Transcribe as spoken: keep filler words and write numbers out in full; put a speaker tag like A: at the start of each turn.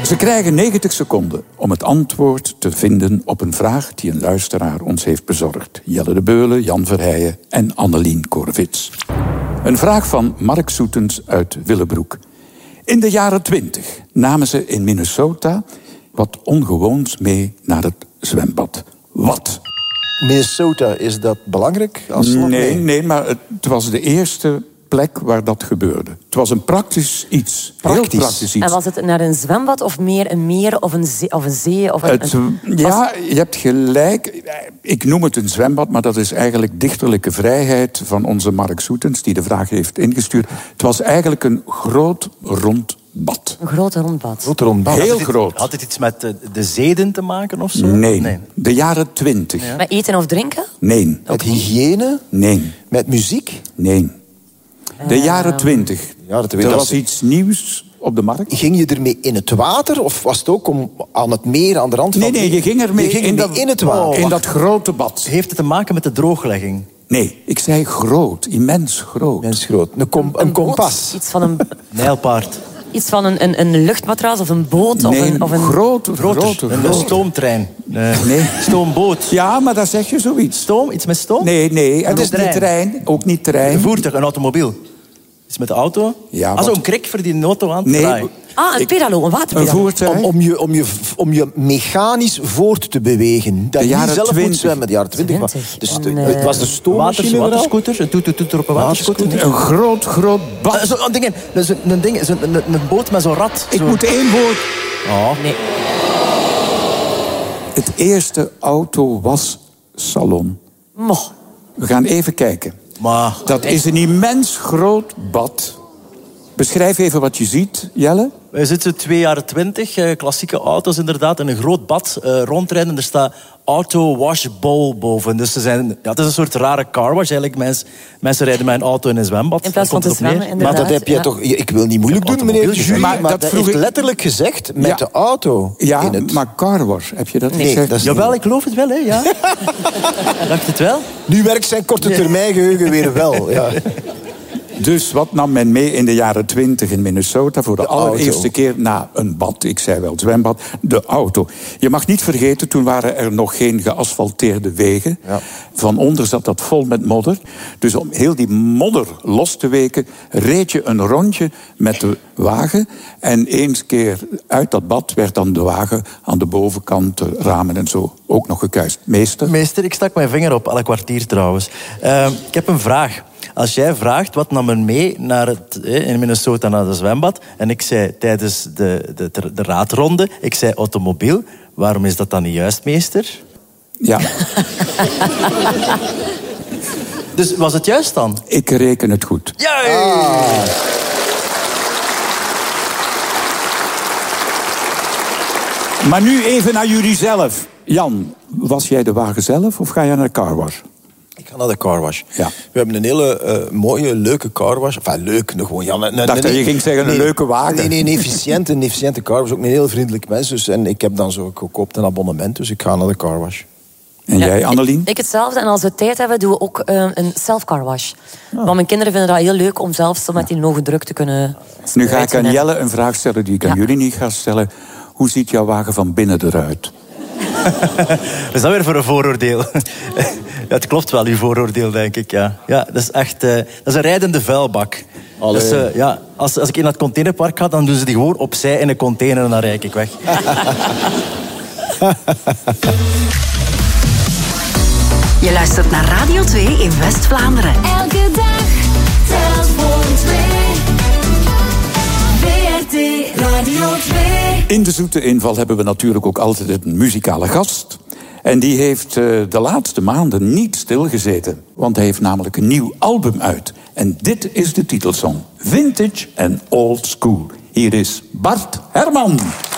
A: Ze krijgen negentig seconden om het antwoord te vinden op een vraag die een luisteraar ons heeft bezorgd. Jelle de Beulen, Jan Verheijen en Annelien Korvits. Een vraag van Mark Soetens uit Willebroek. In de jaren twintig namen ze in Minnesota wat ongewoons mee naar het zwembad. Wat?
B: Minnesota, is dat belangrijk? Als land?
A: Nee, nee, maar het was de eerste plek waar dat gebeurde. Het was een praktisch iets.
B: Praktisch.
A: Heel praktisch iets.
C: En was het naar een zwembad of meer een meer of een zee? Of een zee of een,
A: Het,
C: een-
A: ja, je hebt gelijk. Ik noem het een zwembad, maar dat is eigenlijk dichterlijke vrijheid van onze Mark Soetens, die de vraag heeft ingestuurd. Het was eigenlijk een groot rond bad.
C: Een grote rondbad.
B: Grote rondbad.
A: Heel
D: Had het-
A: groot.
D: Had het iets met de, de zeden te maken of zo?
A: Nee. De jaren twintig.
D: Ja.
C: Met eten of drinken?
A: Nee.
B: Met hygiëne,
A: Nee.
B: met muziek.
A: Nee. De jaren twintig.
B: jaren twintig.
A: Er was iets nieuws op de markt.
B: Ging je ermee in het water? Of was het ook om aan het meer, aan de rand van
A: Nee,
B: het
A: nee,
B: meer?
A: je ging ermee
B: Je ging
A: in,
B: ermee
A: dat,
B: in het water.
A: in dat grote bad.
D: Heeft het te maken met de drooglegging?
A: Nee, ik zei groot, immens groot.
B: Mens groot. Een, kom, een
C: boot?
B: kompas.
C: Iets van een,
D: Nijlpaard.
C: iets van een, een, een luchtmatras of een boot? Of
A: Nee,
C: een, of een...
A: grote,
D: Groter.
A: grote,
D: Een
A: grote.
D: stoomtrein. Nee.
A: Nee.
D: Stoomboot.
A: Ja, maar daar zeg je zoiets.
D: Stoom? Iets met stoom?
A: Nee, nee, het
D: Een
A: is niet
D: trein.
A: trein, ook niet trein.
D: Een voertuig, een automobiel. Iets met de auto?
A: Ja,
D: Ah,
A: wat-
D: zo'n krik voor die auto aan te
A: Nee,
D: draaien.
C: Ah, een
A: Ik-
C: pedalo, een
A: Een
C: waterpedalo.
A: voertuig.
B: Om, om, je, om, je, om je mechanisch voort te bewegen. Dat
A: De
B: je niet
A: jaren
B: zelf moet
A: twintig.
B: zwemmen. De jaren twintig. maar
C: twintig.
B: de sto-
C: En, eh,
B: het was de
D: Waters,
B: stoommachine er al.
D: waterscooter, een toeter op een waterscooter. niet?
A: Een groot, groot bad.
D: Eh, Zo'n ding, zo'n een, ding, zo'n een, een boot met zo'n rat.
A: Ik
D: Zo.
A: moet één woord.
D: Oh.
C: Nee.
A: Het eerste auto-wassalon.
C: Moch.
A: We gaan even kijken.
D: Maar
A: Dat is een immens groot bad. Beschrijf even wat je ziet, Jelle.
D: wij zitten twee jaren twintig, eh, klassieke auto's inderdaad, in een groot bad eh, rondrijden. Er staat auto wash bowl boven. Dus ze zijn, ja, het is een soort rare car wash eigenlijk. Mens, mensen rijden met een auto in een zwembad.
C: In plaats
D: Daar
C: van
D: komt
C: te
D: het op
C: zwemmen,
D: neer.
B: Maar
C: inderdaad.
B: dat heb je
C: ja.
B: toch... Ik wil niet moeilijk doen, meneer de
D: automobieltje.
B: jury,
A: Maar
B: maar
A: dat
B: dat
A: vroeg
B: heeft
A: ik-
B: letterlijk gezegd met
A: Ja.
B: de auto
A: Ja,
B: in het...
A: maar car wash, heb je dat
B: Nee,
A: gezegd?
B: dat is
D: Jawel,
B: niet-
D: ik geloof het wel, hè. Ja. Dacht het wel?
B: Nu werkt zijn korte termijn geheugen weer wel. Ja.
A: Dus wat nam men mee in de jaren twintig in Minnesota voor de,
B: De
A: allereerste
B: auto.
A: keer na een bad? Ik zei wel zwembad, de auto. Je mag niet vergeten, toen waren er nog geen geasfalteerde wegen.
B: Ja.
A: Van onder zat dat vol met modder. Dus om heel die modder los te weken, reed je een rondje met de wagen. En eens keer uit dat bad werd dan de wagen aan de bovenkant, de ramen en zo, ook nog gekuist. Meester?
D: Meester, ik stak mijn vinger op, alle kwartier trouwens. Uh, ik heb een vraag. Als jij vraagt, wat nam men mee naar het, eh, in Minnesota naar het zwembad? En ik zei tijdens de, de, de, de raadronde, ik zei automobiel. Waarom is dat dan niet juist, meester?
A: Ja,
D: Dus was het juist dan?
A: ik reken het goed.
D: Ja!
A: Maar nu even naar jullie zelf. Jan, was jij de wagen zelf of ga jij naar de car wash?
B: Ik ga naar de car wash.
A: Ja.
B: We hebben een hele eh, mooie, leuke car wash. Enfin, leuk. Nog gewoon, ja, een, een,
A: Dacht dat je ging zeggen, een leuke wagen.
B: Nee, nee, een efficiënte, een efficiënte car wash. Ook een heel vriendelijk mens. Dus, en ik heb dan zo gekoopt een abonnement. Dus ik ga naar de car wash.
A: En
C: Ja,
A: jij, Annelien?
C: Ik hetzelfde. En als we tijd hebben, doen we ook eh, een self-car wash.
A: Ah.
C: Want mijn kinderen vinden dat heel leuk om zelf zo met die hoge druk te kunnen...
A: Nu ga ik aan
C: rijden.
A: Jelle een vraag stellen die ik aan
C: Ja.
A: jullie niet ga stellen. Hoe ziet jouw wagen van binnen eruit?
D: Wat is dat weer voor een vooroordeel? Ja, het klopt wel, uw vooroordeel, denk ik. Ja, ja dat is echt eh, dat is een rijdende vuilbak. Dus, eh, ja, als, als ik in dat containerpark ga, dan doen ze die gewoon opzij in een container en dan rijd ik weg.
E: Je luistert naar Radio twee in West-Vlaanderen.
F: Elke dag telt voor twee. V R T Radio twee.
A: In de zoete inval hebben we natuurlijk ook altijd een muzikale gast. En die heeft uh, de laatste maanden niet stilgezeten. Want hij heeft namelijk een nieuw album uit. En dit is de titelsong. Vintage en Old School. Hier is Bart Herman.